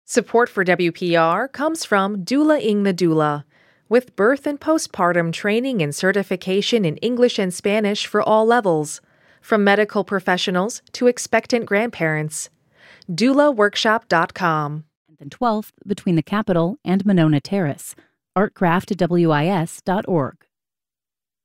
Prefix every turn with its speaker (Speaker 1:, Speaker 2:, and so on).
Speaker 1: Support for WPR comes from Doula-ing the Doula, with birth and postpartum training and certification in English and Spanish for all levels, from medical professionals to expectant grandparents. DoulaWorkshop.com.
Speaker 2: And 12th between the Capitol and Monona Terrace. artcraftwis.org.